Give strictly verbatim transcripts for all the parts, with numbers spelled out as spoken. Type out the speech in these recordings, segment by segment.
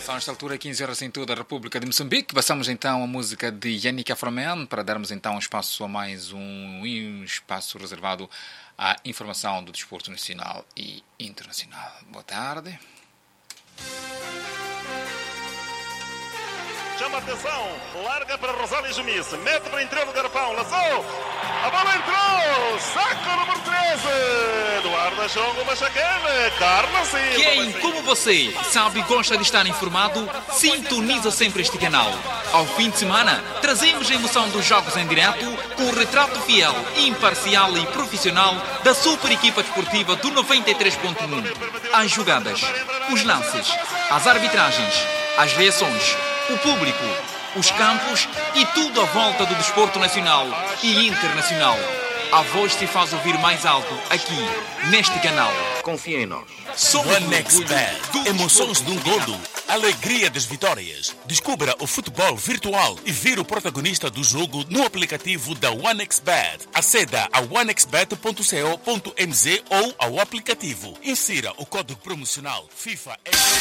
São nesta altura quinze horas em toda a República de Moçambique. Passamos então a música de Yannick Afroman para darmos então um espaço a mais um, um espaço reservado à informação do desporto nacional e internacional. Boa tarde. Chama atenção, larga para Rosália Jumice, mete para interior do garrafão, lançou, a bola entrou, saco número treze, Eduardo Chongo Machacane, Carlos Silva. Quem, como você, sabe e gosta de estar informado, sintoniza sempre este canal. Ao fim de semana, trazemos a emoção dos jogos em direto com o retrato fiel, imparcial e profissional da super equipa desportiva do noventa e três ponto um. As jogadas, os lances, as arbitragens, as reações, o público, os campos e tudo à volta do desporto nacional e internacional. A voz se faz ouvir mais alto aqui, neste canal. Confia em nós. OneXBet. Emoções de um golo. Alegria das vitórias. Descubra o futebol virtual e vire o protagonista do jogo no aplicativo da OneXBet. Aceda a one x bet ponto co ponto m z ou ao aplicativo. Insira o código promocional FIFA.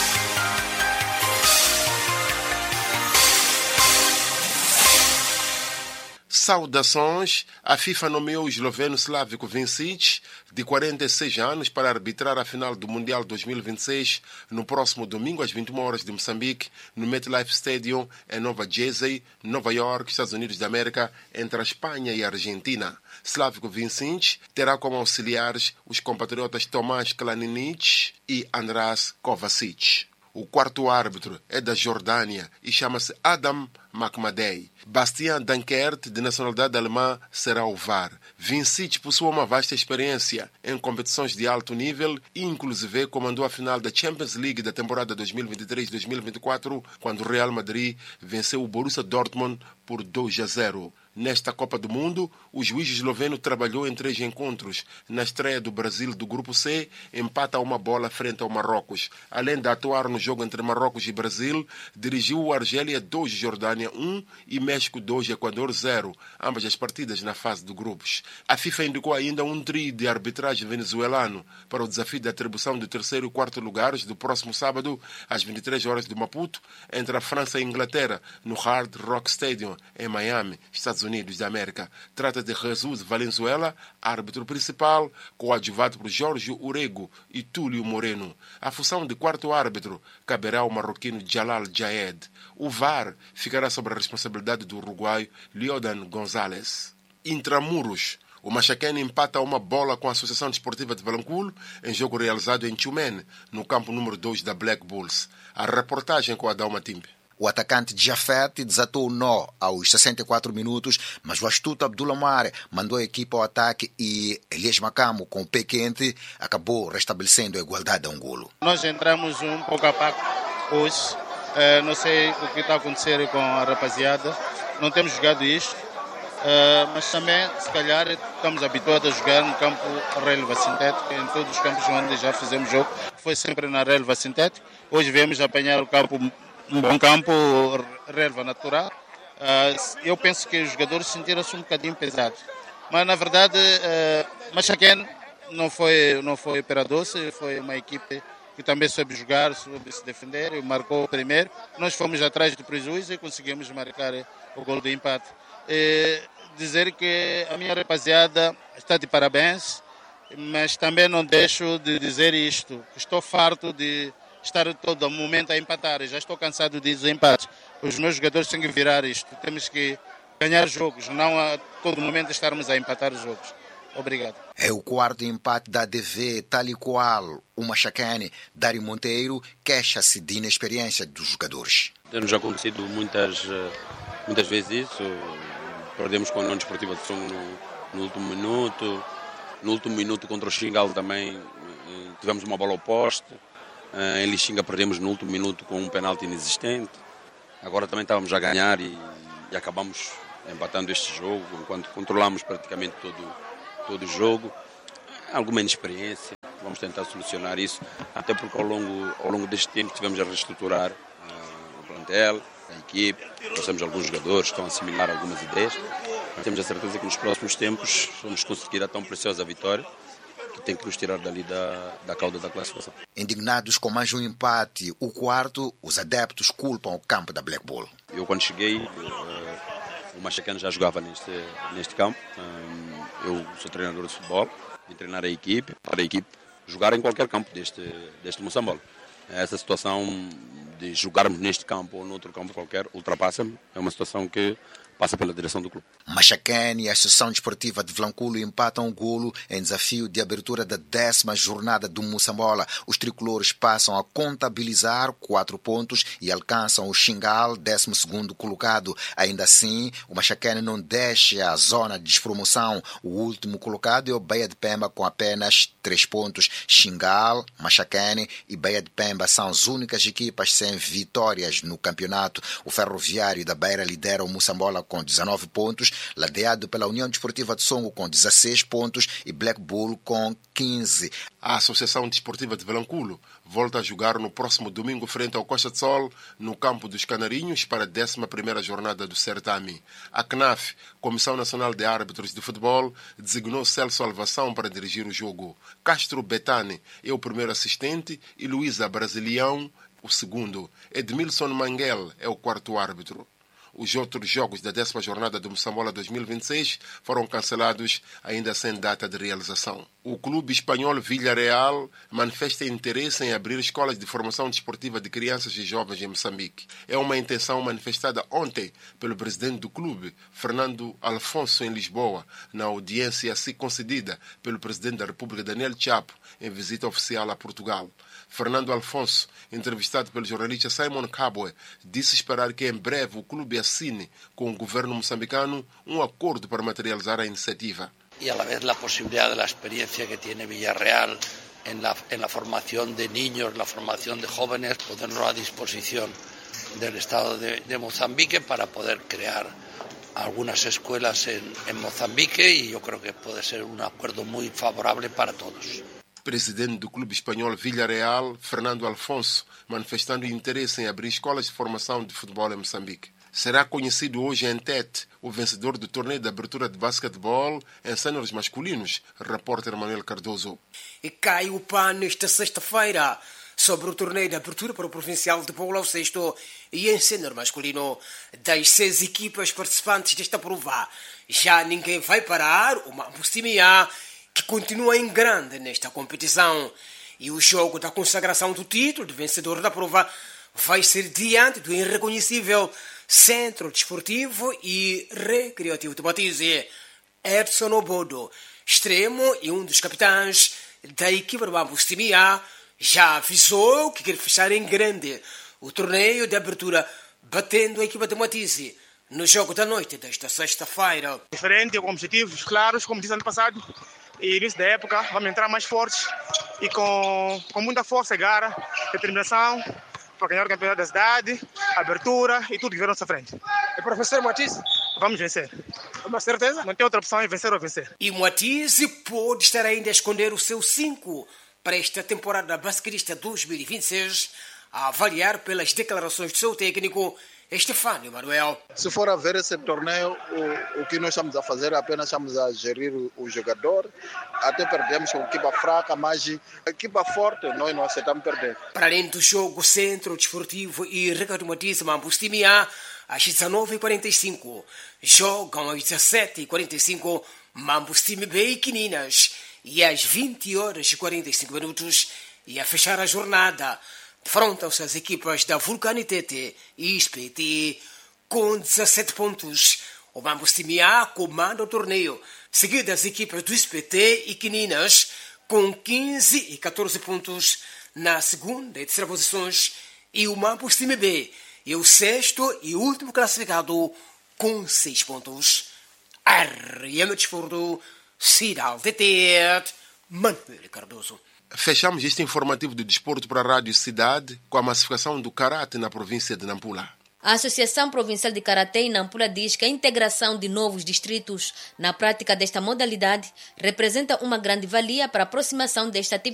Saudações! A FIFA nomeou o esloveno Slavko Vincic, de quarenta e seis anos, para arbitrar a final do Mundial dois mil e vinte e seis no próximo domingo às vinte e uma horas de Moçambique, no MetLife Stadium, em Nova Jersey, Nova York, Estados Unidos da América, entre a Espanha e a Argentina. Slavko Vincic terá como auxiliares os compatriotas Tomás Klaninic e András Kovacic. O quarto árbitro é da Jordânia e chama-se Adam Makmadei. Bastian Dankert, de nacionalidade alemã, será o V A R. Vincic possui uma vasta experiência em competições de alto nível e, inclusive, comandou a final da Champions League da temporada dois mil e vinte e três dois mil e vinte e quatro, quando o Real Madrid venceu o Borussia Dortmund por dois a zero. Nesta Copa do Mundo, o juiz esloveno trabalhou em três encontros. Na estreia do Brasil do Grupo C, empata uma bola frente ao Marrocos. Além de atuar no jogo entre Marrocos e Brasil, dirigiu o Argélia dois, Jordânia um e México dois, Equador zero, ambas as partidas na fase de grupos. A FIFA indicou ainda um trio de arbitragem venezuelano para o desafio de atribuição do terceiro e quarto lugares do próximo sábado, às vinte e três horas de Maputo, entre a França e a Inglaterra, no Hard Rock Stadium, em Miami, Estados Unidos da América. Trata de Jesus Valenzuela, árbitro principal, coadjuvado por Jorge Urego e Túlio Moreno. A função de quarto árbitro caberá ao marroquino Jalal Jaed. O V A R ficará sob a responsabilidade do uruguaio Liodan González. Intramuros. O Machacane empata uma bola com a Associação Desportiva de Valanculo em jogo realizado em Tchumene, no campo número dois da Black Bulls. A reportagem com a Dalma Timbe. O atacante Jafet desatou o nó aos sessenta e quatro minutos, mas o astuto Abdullah Mare mandou a equipa ao ataque e Elias Macamo, com o pé quente, acabou restabelecendo a igualdade a um golo. Nós entramos um pouco a paco hoje. Uh, não sei o que está a acontecer com a rapaziada. Não temos jogado isto, uh, mas também, se calhar, estamos habituados a jogar no campo relva sintético, em todos os campos onde já fizemos jogo. Foi sempre na relva sintética. Hoje viemos apanhar o campo, um bom campo, relva natural. Uh, eu penso que os jogadores sentiram-se um bocadinho pesados. Mas, na verdade, uh, Machacane não foi, não foi peradoce, foi uma equipe que também soube jogar, soube se defender, e marcou o primeiro. Nós fomos atrás do prejuízo e conseguimos marcar o gol de empate. E dizer que a minha rapaziada está de parabéns, mas também não deixo de dizer isto. Estou farto de estar todo momento a empatar. Já estou cansado de dizer empates. Os meus jogadores têm que virar isto. Temos que ganhar jogos, não a todo momento estarmos a empatar os jogos. Obrigado. É o quarto empate da A D V, tal e qual o Machacane. Dário Monteiro queixa-se de inexperiência dos jogadores. Tem-nos acontecido muitas, muitas vezes isso. Perdemos com a União Desportiva de Songo no, no último minuto. No último minuto contra o Xingal também tivemos uma bola ao poste. Em Lixinga perdemos no último minuto com um penalti inexistente. Agora também estávamos a ganhar e, e acabamos empatando este jogo, enquanto controlamos praticamente todo todo o jogo. Alguma inexperiência, vamos tentar solucionar isso, até porque ao longo, ao longo deste tempo tivemos a reestruturar uh, o plantel, a equipe, trouxemos alguns jogadores que estão a assimilar algumas ideias. Temos a certeza que nos próximos tempos vamos conseguir a tão preciosa vitória, que tem que nos tirar dali da, da cauda da classificação. Indignados com mais um empate, o quarto, os adeptos culpam o campo da Black Bull. Eu, quando cheguei, uh, o Machacane já jogava neste, neste campo. Um, eu sou treinador de futebol, vim treinar a equipe, para a equipe jogar em qualquer campo deste, deste Moçambola. Essa situação de jogarmos neste campo ou noutro campo qualquer ultrapassa-me. É uma situação que passa pela direção do clube. Machacane e a Associação Desportiva de Vilanculo empatam o golo em desafio de abertura da décima jornada do Moçambola. Os tricolores passam a contabilizar quatro pontos e alcançam o Xingal, décimo segundo colocado. Ainda assim, o Machacane não deixa a zona de despromoção. O último colocado é o Baía de Pemba com apenas três pontos. Xingal, Machacane e Baía de Pemba são as únicas equipas sem vitórias no campeonato. O Ferroviário da Beira lidera o Moçambola com dezenove pontos, ladeado pela União Desportiva de Songo com dezesseis pontos e Black Bull com quinze. A Associação Desportiva de Vilanculo volta a jogar no próximo domingo frente ao Costa de Sol, no campo dos Canarinhos, para a décima primeira jornada do certame. A C N A F, Comissão Nacional de Árbitros de Futebol, designou Celso Alvação para dirigir o jogo. Castro Betani é o primeiro assistente e Luísa Brasilião o segundo. Edmilson Manguel é o quarto árbitro. Os outros jogos da décima jornada do Moçambola dois mil e vinte e seis foram cancelados, ainda sem data de realização. O clube espanhol Villarreal manifesta interesse em abrir escolas de formação desportiva de crianças e jovens em Moçambique. É uma intenção manifestada ontem pelo presidente do clube, Fernando Alfonso, em Lisboa, na audiência assim concedida pelo presidente da República, Daniel Chapo, em visita oficial a Portugal. Fernando Alfonso, entrevistado pelo jornalista Simon Kabwe, disse esperar que em breve o clube assine com o governo moçambicano um acordo para materializar a iniciativa. Y a la vez la posibilidad de la experiencia que tiene Villarreal en la, en la formación de niños, la formación de jóvenes, ponerlo a disposición del Estado de, de Mozambique para poder crear algunas escuelas en, en Mozambique, y yo creo que puede ser un acuerdo muy favorable para todos. Presidente do clube espanhol Villarreal, Fernando Alfonso, manifestando interesse em abrir escolas de formação de futebol em Moçambique. Será conhecido hoje em Tete o vencedor do torneio de abertura de basquetebol em séniores masculinos, repórter Manuel Cardoso. E cai o pano esta sexta-feira sobre o torneio de abertura para o Provincial de Bola ao Sexto e em sénior masculino. Das seis equipas participantes desta prova, já ninguém vai parar o Mambustimia, que continua em grande nesta competição. E o jogo da consagração do título de vencedor da prova vai ser diante do irreconhecível Centro Desportivo e Recreativo de Moatize. Edson Obodo, extremo e um dos capitães da equipa do Mambustimia, já avisou que quer fechar em grande o torneio de abertura, batendo a equipa de Moatize no jogo da noite desta sexta-feira. Diferente, com objetivos claros, como disse ano passado. E início da época vamos entrar mais fortes e com, com muita força e garra, determinação para ganhar o campeonato da cidade, abertura e tudo que vier à nossa frente. E professor Moatize? Vamos vencer. É uma certeza? Não tem outra opção, é vencer ou vencer. E Moatize pode estar ainda a esconder o seu cinco para esta temporada basquetista dois mil e vinte e seis, a avaliar pelas declarações do seu técnico, Estefânio Manuel. Se for a ver esse torneio, o, o que nós estamos a fazer é apenas estamos a gerir o, o jogador. Até perdemos com equipa fraca, mas a equipa forte nós não aceitamos perder. Para além do jogo Centro Desportivo e Recreativo Moatize Mambustimia, às dezenove e quarenta e cinco, jogam às dezessete e quarenta e cinco Mambustimi B e Quininas, e às vinte horas e quarenta e cinco minutos, e a fechar a jornada, defrontam-se as equipas da Vulcanitete e S P T com dezessete pontos. O Mambustimia comanda o torneio, seguido das equipas do S P T e Quininas com quinze e catorze pontos na segunda e terceira posições, e o Mambustimi B é o sexto e último classificado com seis pontos. R M Desporto, Cidade de Tete, Manuel Cardoso. Fechamos este informativo do desporto para a Rádio Cidade com a massificação do Karate na província de Nampula. A Associação Provincial de Karatê em Nampula diz que a integração de novos distritos na prática desta modalidade representa uma grande valia para a aproximação desta atividade